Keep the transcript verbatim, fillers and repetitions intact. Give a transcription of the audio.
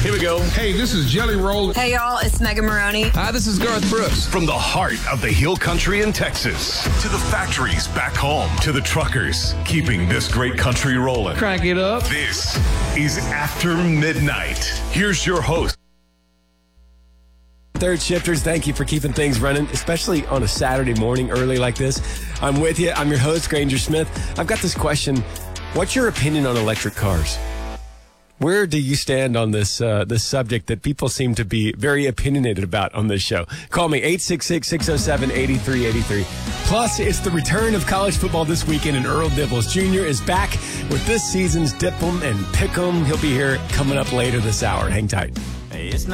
Here we go. Hey, this is Jelly Roll. Hey, y'all, it's Megan Maroney. Hi, this is Garth Brooks. From the heart of the Hill Country in Texas to the factories back home to the truckers keeping this great country rolling. Crank it up. This is After Midnight. Here's your host. Third shifters, thank you for keeping things running, especially on a Saturday morning early like this. I'm with you. I'm your host, Granger Smith. I've got this question. What's your opinion on electric cars? Where do you stand on this uh, this subject that people seem to be very opinionated about on this show? Call me, eight six six, six oh seven, eight three eight three. Plus, it's the return of college football this weekend, and Earl Dibbles Junior is back with this season's Dip 'em and Pick 'em. He'll be here coming up later this hour. Hang tight. It's not